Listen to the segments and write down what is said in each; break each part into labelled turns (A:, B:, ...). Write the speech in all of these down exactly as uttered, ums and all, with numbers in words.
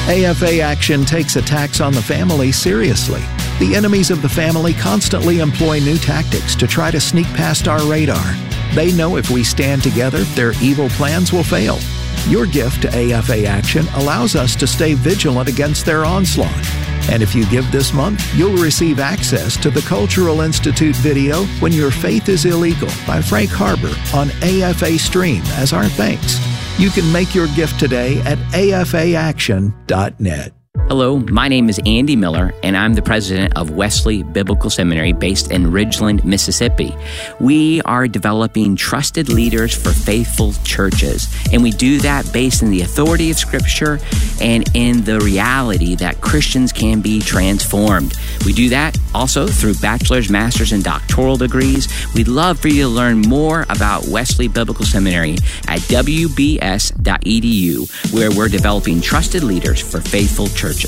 A: A F A Action takes attacks on the family seriously. The enemies of the family constantly employ new tactics to try to sneak past our radar. They know if we stand together, their evil plans will fail. Your gift to A F A Action allows us to stay vigilant against their onslaught. And if you give this month, you'll receive access to the Cultural Institute video When Your Faith is Illegal by Frank Harbor on A F A Stream as our thanks. You can make your gift today at A F A action dot net.
B: Hello, my name is Andy Miller, and I'm the president of Wesley Biblical Seminary based in Ridgeland, Mississippi. We are developing trusted leaders for faithful churches, and we do that based in the authority of Scripture and in the reality that Christians can be transformed. We do that also through bachelor's, master's, and doctoral degrees. We'd love for you to learn more about Wesley Biblical Seminary at w b s dot e d u, where we're developing trusted leaders for faithful churches.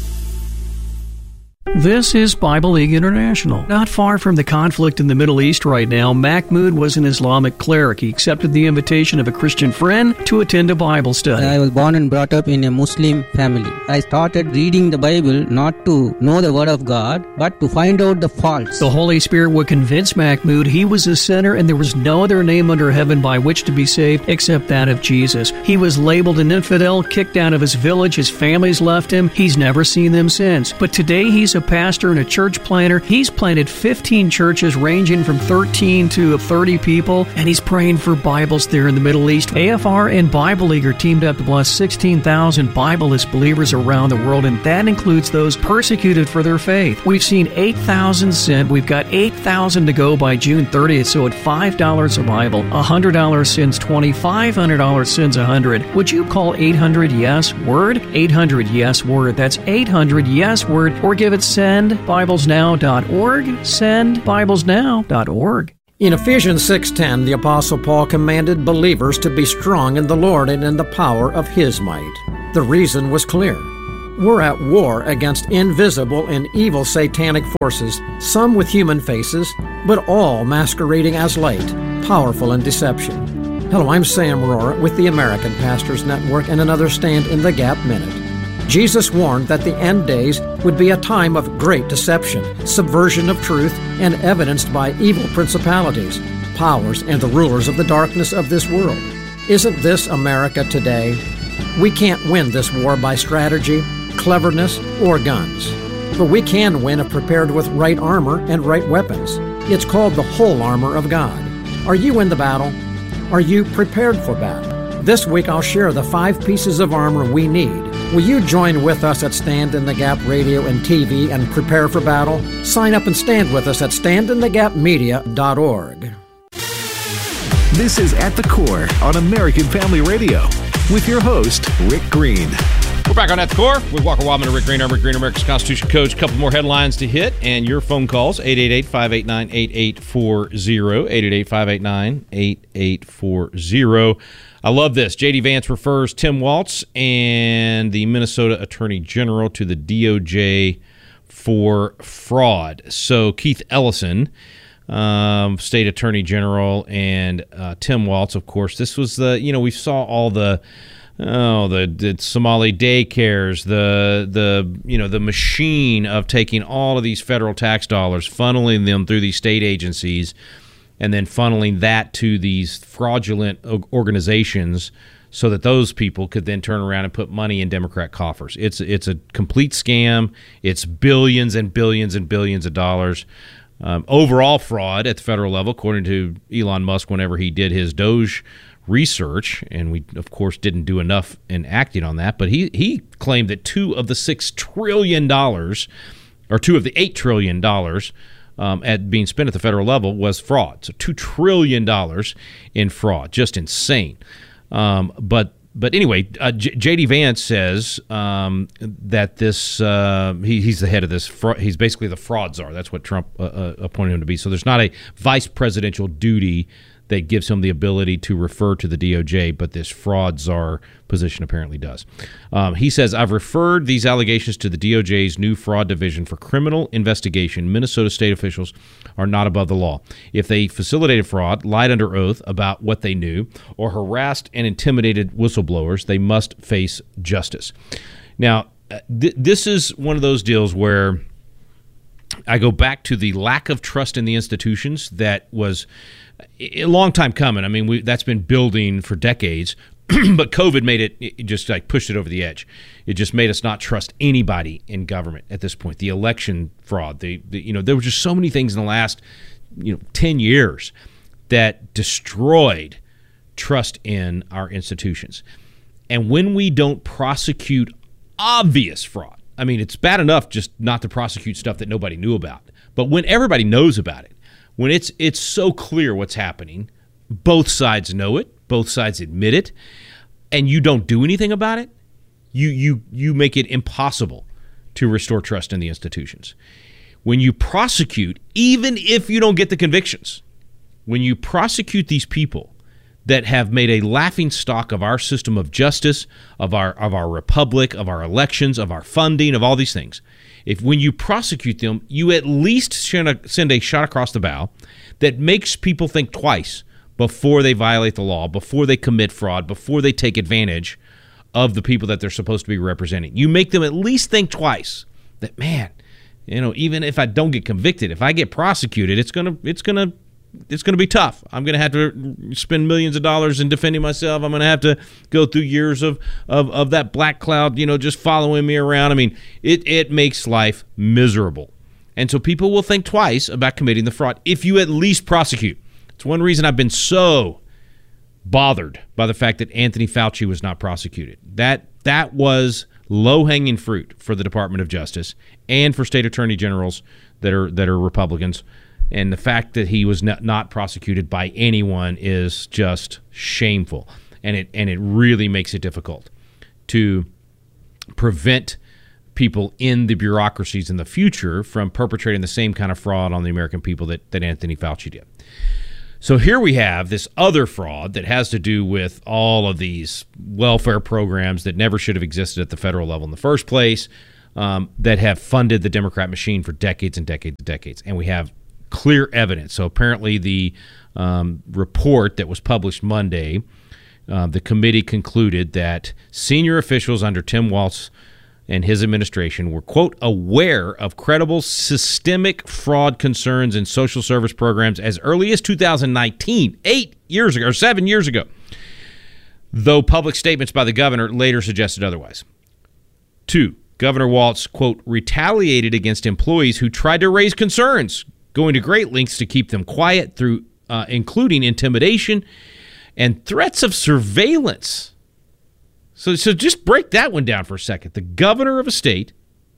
C: This is Bible League International. Not far from the conflict in the Middle East right now, Mahmoud was an Islamic cleric. He accepted the invitation of a Christian friend to attend a Bible study.
D: I was born and brought up in a Muslim family. I started reading the Bible not to know the Word of God, but to find out the faults.
C: The Holy Spirit would convince Mahmoud he was a sinner and there was no other name under heaven by which to be saved except that of Jesus. He was labeled an infidel, kicked out of his village, his family's left him. He's never seen them since. But today he's a pastor and a church planter. He's planted fifteen churches ranging from thirteen to thirty people, and he's praying for Bibles there in the Middle East. A F R and Bible League are teamed up to bless sixteen thousand Bibleless believers around the world, and that includes those persecuted for their faith. We've seen eight thousand sent. We've got eight thousand to go by June thirtieth, so at five dollars a Bible, one hundred dollars sends twenty, five hundred dollars sends one hundred. Would you call eight hundred yes word? eight hundred yes word. That's eight hundred yes word, or give it send bibles now dot org, send bibles now dot org.
E: In Ephesians six ten, the Apostle Paul commanded believers to be strong in the Lord and in the power of His might. The reason was clear. We're at war against invisible and evil satanic forces, some with human faces, but all masquerading as light, powerful in deception. Hello, I'm Sam Rohrer with the American Pastors Network and another Stand in the Gap Minute. Jesus warned that the end days would be a time of great deception, subversion of truth, and evidenced by evil principalities, powers, and the rulers of the darkness of this world. Isn't this America today? We can't win this war by strategy, cleverness, or guns. But we can win if prepared with right armor and right weapons. It's called the whole armor of God. Are you in the battle? Are you prepared for battle? This week I'll share the five pieces of armor we need. Will you join with us at Stand in the Gap Radio and T V and prepare for battle? Sign up and stand with us at stand in the gap media dot org.
F: This is At the Core on American Family Radio with your host, Rick Green.
G: We're back on At the Core with Walker Wildman and Rick Green. I'm Rick Green, America's Constitution Coach. A couple more headlines to hit, and your phone calls, eight eight eight, five eight nine, eight eight four zero, eight eight eight, five eight nine, eight eight four zero. I love this. J D. Vance refers Tim Walz and the Minnesota Attorney General to the D O J for fraud. So Keith Ellison, um, State Attorney General, and uh, Tim Walz, of course. This was the, you know, we saw all the, oh, the, the Somali daycares, the, the, you know, the machine of taking all of these federal tax dollars, funneling them through these state agencies, and then funneling that to these fraudulent organizations so that those people could then turn around and put money in Democrat coffers. It's it's a complete scam. It's billions and billions and billions of dollars. Um, overall fraud at the federal level, according to Elon Musk whenever he did his Doge research, and we, of course, didn't do enough in acting on that, but he, he claimed that two of the six trillion dollars, or two of the eight trillion dollars, Um, at being spent at the federal level was fraud. So two trillion dollars in fraud. Just insane. Um, but but anyway, uh, J- J.D. Vance says um, that this, uh, he, he's the head of this, fra- he's basically the fraud czar. That's what Trump uh, uh, appointed him to be. So there's not a vice presidential duty that gives him the ability to refer to the D O J, but this fraud czar position apparently does. Um, he says, I've referred these allegations to the D O J's new fraud division for criminal investigation. Minnesota state officials are not above the law. If they facilitated fraud, lied under oath about what they knew, or harassed and intimidated whistleblowers, they must face justice. Now, th- this is one of those deals where I go back to the lack of trust in the institutions that was a long time coming. I mean, we, that's been building for decades, but COVID made it, it just like pushed it over the edge. It just made us not trust anybody in government at this point. The election fraud, the, the you know, there were just so many things in the last, you know, ten years that destroyed trust in our institutions. And when we don't prosecute obvious fraud, I mean, it's bad enough just not to prosecute stuff that nobody knew about. But when everybody knows about it, when it's it's so clear what's happening, both sides know it, both sides admit it, and you don't do anything about it, you you you make it impossible to restore trust in the institutions. When you prosecute, even if you don't get the convictions, when you prosecute these people that have made a laughingstock of our system of justice, of our of our republic, of our elections, of our funding, of all these things, if when you prosecute them, you at least send a, send a shot across the bow that makes people think twice before they violate the law, before they commit fraud, before they take advantage of the people that they're supposed to be representing. You make them at least think twice that, man, you know, even if I don't get convicted, if I get prosecuted, it's gonna it's gonna it's gonna be tough. I'm gonna have to spend millions of dollars in defending myself. I'm gonna have to go through years of of, of that black cloud, you know, just following me around. I mean, it it makes life miserable, and so people will think twice about committing the fraud if you at least prosecute. It's one reason I've been so bothered by the fact that Anthony Fauci was not prosecuted. That that was low-hanging fruit for the Department of Justice and for state attorney generals that are that are Republicans. And the fact that he was not, not prosecuted by anyone is just shameful. And it and it really makes it difficult to prevent people in the bureaucracies in the future from perpetrating the same kind of fraud on the American people that, that Anthony Fauci did. So here we have this other fraud that has to do with all of these welfare programs that never should have existed at the federal level in the first place, um, that have funded the Democrat machine for decades and decades and decades. And we have clear evidence. So apparently the um, report that was published Monday, uh, the committee concluded that senior officials under Tim Walz and his administration were, quote, aware of credible systemic fraud concerns in social service programs as early as two thousand nineteen, eight years ago, or seven years ago, though public statements by the governor later suggested otherwise. Two, Governor Walz, quote, retaliated against employees who tried to raise concerns, going to great lengths to keep them quiet, through uh, including intimidation and threats of surveillance. So, so just break that one down for a second. The governor of a state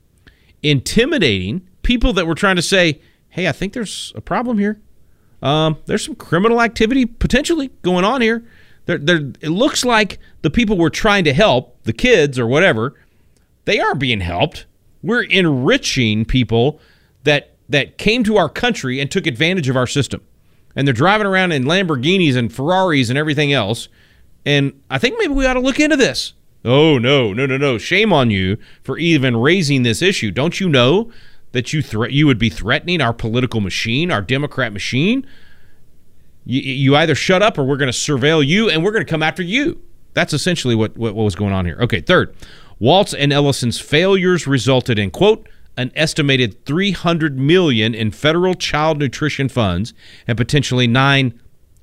G: intimidating people that were trying to say, hey, I think there's a problem here. Um, there's some criminal activity potentially going on here. There, there, it looks like the people we're trying to help, the kids or whatever, they are being helped. We're enriching people that that came to our country and took advantage of our system. And they're driving around in Lamborghinis and Ferraris and everything else. And I think maybe we ought to look into this. Oh, no, no, no, no. Shame on you for even raising this issue. Don't you know that you thre- you would be threatening our political machine, our Democrat machine? You, you either shut up or we're going to surveil you and we're going to come after you. That's essentially what, what, what was going on here. Okay, third, Walz and Ellison's failures resulted in, quote, an estimated three hundred million dollars in federal child nutrition funds and potentially nine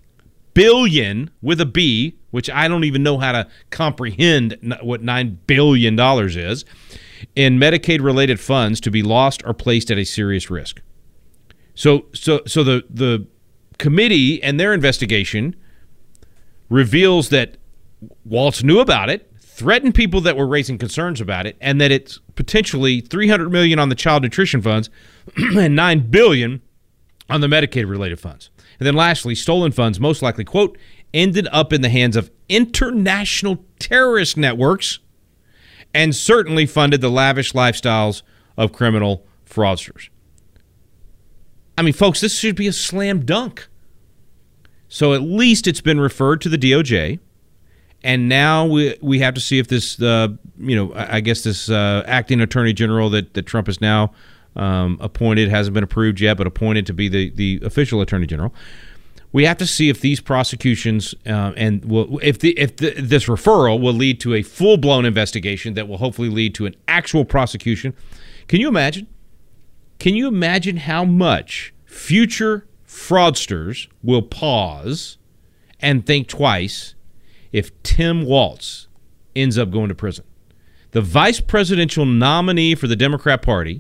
G: billion with a B, which I don't even know how to comprehend what nine billion dollars is, in Medicaid-related funds to be lost or placed at a serious risk. So so so the, the committee and their investigation reveals that Walz knew about it, threatened people that were raising concerns about it, and that it's potentially three hundred million dollars on the child nutrition funds and nine billion dollars on the Medicaid-related funds. And then lastly, stolen funds most likely, quote, ended up in the hands of international terrorist networks and certainly funded the lavish lifestyles of criminal fraudsters. I mean, folks, this should be a slam dunk. So at least it's been referred to the D O J, and now we we have to see if this, uh, you know, I guess this uh, acting attorney general that, that Trump has now um, appointed, hasn't been approved yet, but appointed to be the, the official attorney general. We have to see if these prosecutions uh, and will, if the if the, this referral will lead to a full-blown investigation that will hopefully lead to an actual prosecution. Can you imagine? Can you imagine how much future fraudsters will pause and think twice if Tim Walz ends up going to prison? The vice presidential nominee for the Democrat Party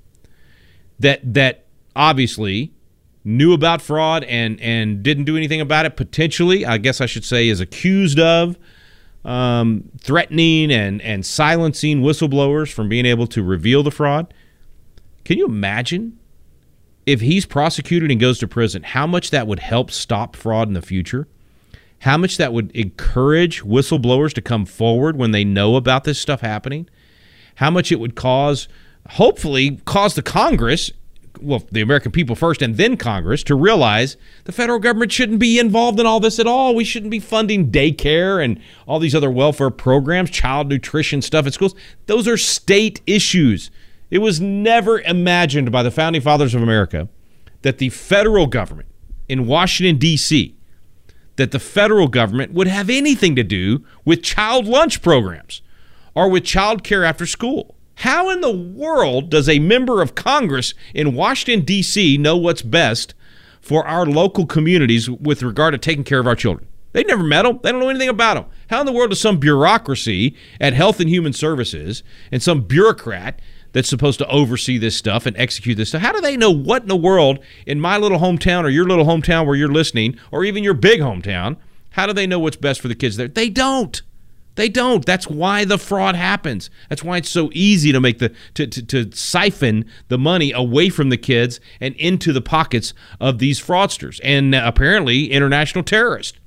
G: that that obviously knew about fraud and, and didn't do anything about it, potentially, I guess I should say, is accused of um, threatening and, and silencing whistleblowers from being able to reveal the fraud. Can you imagine if he's prosecuted and goes to prison, how much that would help stop fraud in the future? How much that would encourage whistleblowers to come forward when they know about this stuff happening? How much it would cause, hopefully, cause the Congress, well, the American people first and then Congress, to realize the federal government shouldn't be involved in all this at all. We shouldn't be funding daycare and all these other welfare programs, child nutrition stuff at schools. Those are state issues. It was never imagined by the founding fathers of America that the federal government in Washington, D C, that the federal government would have anything to do with child lunch programs or with child care after school. How in the world does a member of Congress in Washington, D C know what's best for our local communities with regard to taking care of our children? They never met them. They don't know anything about them. How in the world does some bureaucracy at Health and Human Services and some bureaucrat that's supposed to oversee this stuff and execute this stuff, how do they know what in the world in my little hometown or your little hometown where you're listening, or even your big hometown, how do they know what's best for the kids there? They don't. They don't. That's why the fraud happens. That's why it's so easy to make the to, to, to siphon the money away from the kids and into the pockets of these fraudsters and uh, apparently international terrorists.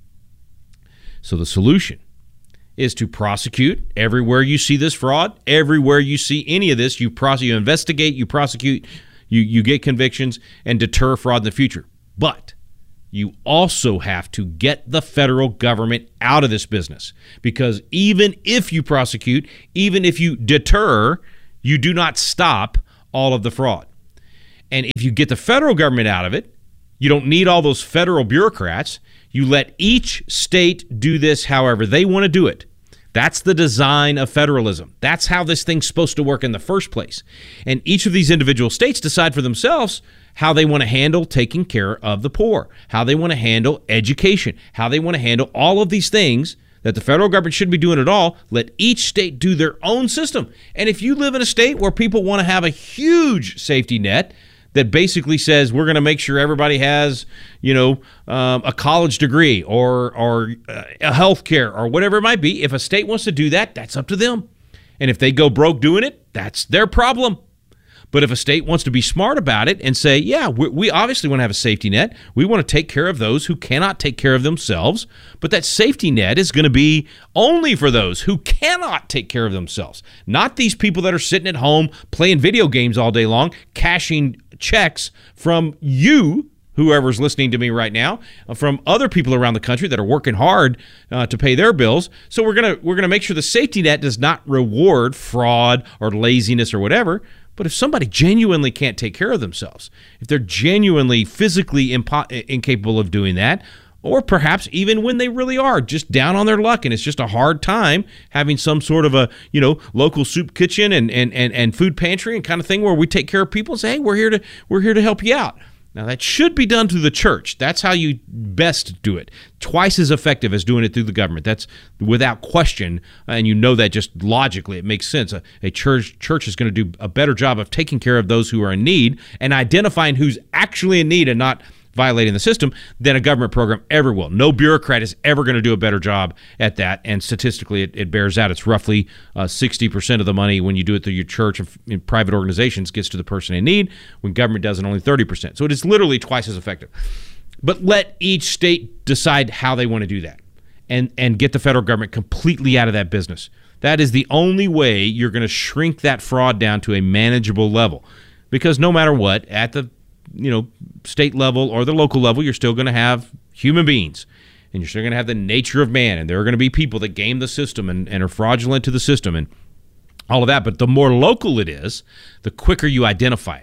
G: So the solution is to prosecute everywhere you see this fraud, everywhere you see any of this, you prosecute, you investigate, you prosecute, you, you get convictions, and deter fraud in the future. But you also have to get the federal government out of this business, because even if you prosecute, even if you deter, you do not stop all of the fraud. And if you get the federal government out of it, you don't need all those federal bureaucrats. You let each state do this however they want to do it. That's the design of federalism. That's how this thing's supposed to work in the first place. And each of these individual states decide for themselves how they want to handle taking care of the poor, how they want to handle education, how they want to handle all of these things that the federal government shouldn't be doing at all. Let each state do their own system. And if you live in a state where people want to have a huge safety net that basically says we're going to make sure everybody has, you know, um, a college degree or or uh, a health care or whatever it might be, if a state wants to do that, that's up to them. And if they go broke doing it, that's their problem. But if a state wants to be smart about it and say, yeah, we, we obviously want to have a safety net. We want to take care of those who cannot take care of themselves. But that safety net is going to be only for those who cannot take care of themselves. Not these people that are sitting at home playing video games all day long, cashing checks from you, whoever's listening to me right now, from other people around the country that are working hard uh, to pay their bills. So we're gonna we're gonna make sure the safety net does not reward fraud or laziness or whatever. But if somebody genuinely can't take care of themselves, if they're genuinely physically impo- incapable of doing that, or perhaps even when they really are just down on their luck and it's just a hard time having some sort of a, you know, local soup kitchen and and and, and food pantry and kind of thing where we take care of people and say, hey, we're here to we're here to help you out. Now, that should be done through the church. That's how you best do it. Twice as effective as doing it through the government. That's without question, and you know that just logically. It makes sense. A, a church church is going to do a better job of taking care of those who are in need and identifying who's actually in need and not violating the system than a government program ever will. No bureaucrat is ever going to do a better job at that, and statistically it, it bears out. It's roughly uh, sixty percent of the money when you do it through your church and in private organizations gets to the person in need. When government does it, only thirty percent. So it is literally twice as effective. But let each state decide how they want to do that and, and get the federal government completely out of that business. That is the only way you're going to shrink that fraud down to a manageable level, because no matter what, at the you know, state level or the local level, you're still going to have human beings, and you're still going to have the nature of man, and there are going to be people that game the system and, and are fraudulent to the system and all of that. But the more local it is, the quicker you identify it.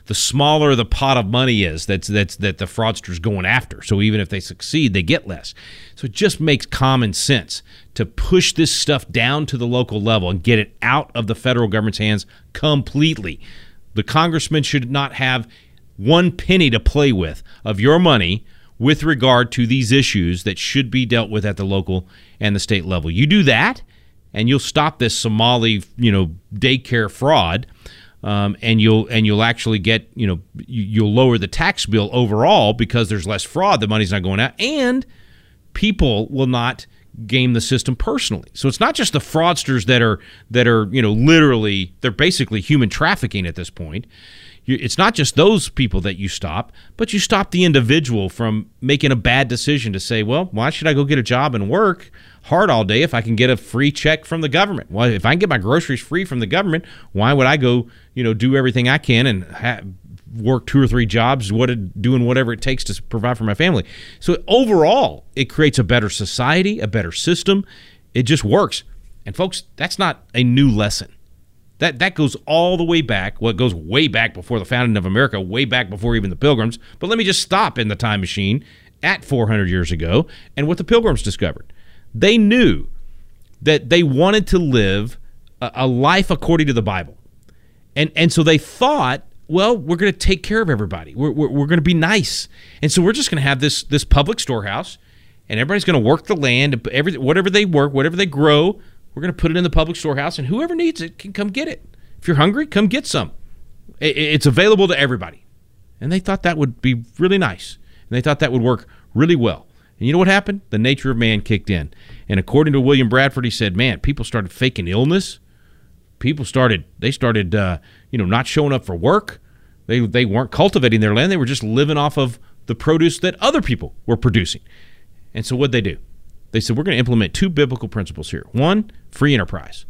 G: the smaller the pot of money is that's that's that the fraudster's going after. So even if they succeed, they get less. So it just makes common sense to push this stuff down to the local level and get it out of the federal government's hands completely. The congressman should not have one penny to play with of your money with regard to these issues that should be dealt with at the local and the state level. You do that, and you'll stop this Somali, you know, daycare fraud, um, and you'll and you'll actually get, you know, you'll lower the tax bill overall because there's less fraud. The money's not going out, and people will not game the system personally. So it's not just the fraudsters that are that are you know literally they're basically human trafficking at this point. It's not just those people that you stop, but you stop the individual from making a bad decision to say, well, why should I go get a job and work hard all day if I can get a free check from the government? Well, if I can get my groceries free from the government, why would I go, you know, do everything I can and ha- work two or three jobs, what doing whatever it takes to provide for my family? So overall, it creates a better society, a better system. It just works. And folks, that's not a new lesson. That that goes all the way back. Well, it goes way back before the founding of America, way back before even the Pilgrims. But let me just stop in the time machine at four hundred years ago and what the Pilgrims discovered. They knew that they wanted to live a, a life according to the Bible. And and so they thought, well, we're going to take care of everybody. We're, we're, we're going to be nice. And so we're just going to have this, this public storehouse, and everybody's going to work the land, every, whatever they work, whatever they grow, we're going to put it in the public storehouse, and whoever needs it can come get it. If you're hungry, come get some. It's available to everybody. And they thought that would be really nice. And they thought that would work really well. And you know what happened? The nature of man kicked in. And according to William Bradford, he said, man, people started faking illness. People started, they started, uh, you know, not showing up for work. They, they weren't cultivating their land. They were just living off of the produce that other people were producing. And so what'd they do? They said, we're going to implement two biblical principles here. One, free enterprise.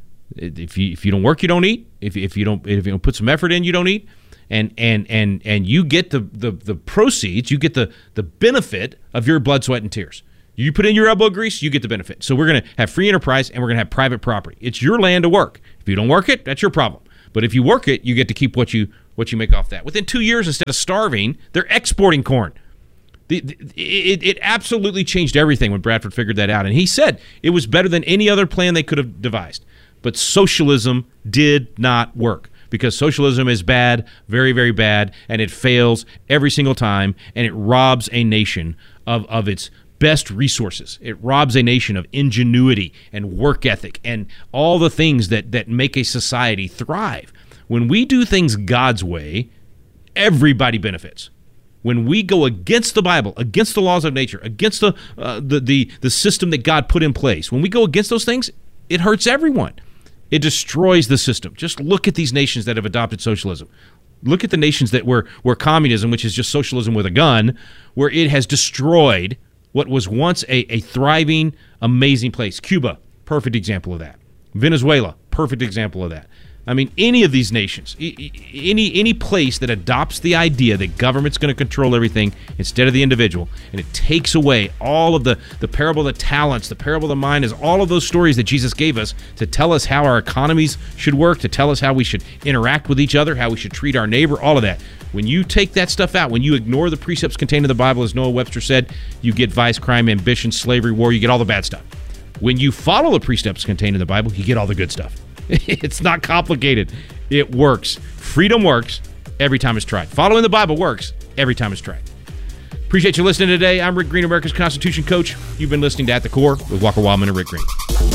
G: If you if you don't work, you don't eat. If if you don't if you don't put some effort in, you don't eat. And and and and you get the, the, the proceeds, you get the, the benefit of your blood, sweat, and tears. You put in your elbow grease, you get the benefit. So we're going to have free enterprise, and we're going to have private property. It's your land to work. If you don't work it, that's your problem. But if you work it, you get to keep what you what you make off that. Within two years, instead of starving, they're exporting corn. The, the, it, it absolutely changed everything when Bradford figured that out. And he said it was better than any other plan they could have devised. But socialism did not work because socialism is bad, very, very bad, and it fails every single time, and it robs a nation of, of its best resources. It robs a nation of ingenuity and work ethic and all the things that, that make a society thrive. When we do things God's way, everybody benefits. When we go against the Bible, against the laws of nature, against the, uh, the the the system that God put in place, when we go against those things, it hurts everyone. It destroys the system. Just look at these nations that have adopted socialism. Look at the nations that were where communism, which is just socialism with a gun, where it has destroyed what was once a, a thriving, amazing place. Cuba, perfect example of that. Venezuela, perfect example of that. I mean, any of these nations, any any place that adopts the idea that government's going to control everything instead of the individual, and it takes away all of the, the parable of the talents, the parable of the mind, is all of those stories that Jesus gave us to tell us how our economies should work, to tell us how we should interact with each other, how we should treat our neighbor, all of that. When you take that stuff out, when you ignore the precepts contained in the Bible, as Noah Webster said, you get vice, crime, ambition, slavery, war, you get all the bad stuff. When you follow the precepts contained in the Bible, you get all the good stuff. It's not complicated. It works. Freedom works every time it's tried. Following the Bible works every time it's tried. Appreciate you listening today. I'm Rick Green, America's Constitution Coach. You've been listening to At the Core with Walker Wildman and Rick Green.